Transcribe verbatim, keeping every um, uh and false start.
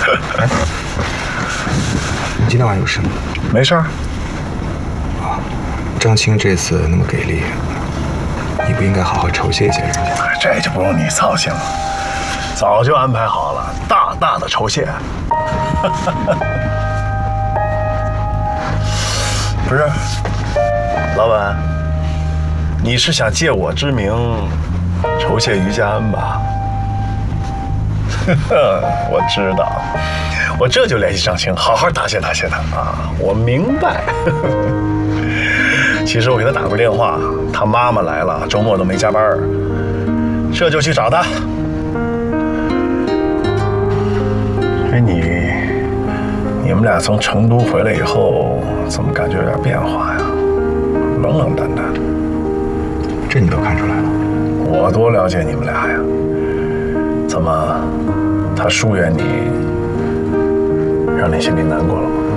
哎，你今天晚上有事吗？ 没事儿。 啊，张青这次那么给力，你不应该好好酬谢一下人家？ 这就不用你操心了，早就安排好了，大大的酬谢。不是，老板，你是想借我之名酬谢于家恩吧？我知道，我这就联系张青，好好答谢答谢他啊！我明白。其实我给他打过电话，他妈妈来了，周末都没加班，这就去找他。哎，你你们俩从成都回来以后，怎么感觉有点变化呀？冷冷淡淡的。 这你都看出来了？ 我多了解你们俩呀？怎么，他疏远你，让你心里难过了吗？